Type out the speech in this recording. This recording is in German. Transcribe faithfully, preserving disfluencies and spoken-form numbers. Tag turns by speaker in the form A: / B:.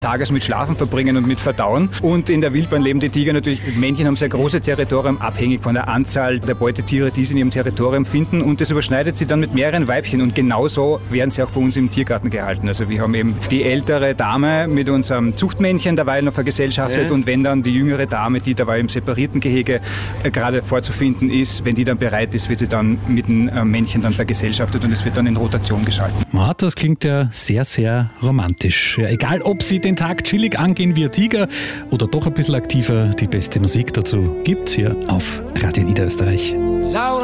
A: Tages mit Schlafen verbringen und mit Verdauen. Und in der Wildbahn leben die Tiger natürlich, Männchen haben sehr große Territorium, abhängig von der Anzahl der Beutetiere, die sie in ihrem Territorium finden. Und das überschneidet sie dann mit mehreren Weibchen. Und genauso werden sie auch bei uns im Tiergarten gehalten. Also wir haben eben die ältere Dame mit unserem Zuchtmännchen dabei noch vergesellschaftet. Ja. Und wenn dann die jüngere Dame, die dabei im separierten Gehege äh, gerade vorzufinden ist, wenn die dann bereit ist, wird sie dann mit dem äh, Männchen dann vergesellschaftet und es wird dann in Rotation geschalten.
B: Ja, das klingt ja sehr, sehr romantisch. Ja, egal, ob Sie den Tag chillig angehen wie ein Tiger oder doch ein bisschen aktiver, die beste Musik dazu gibt's hier auf Radio Niederösterreich.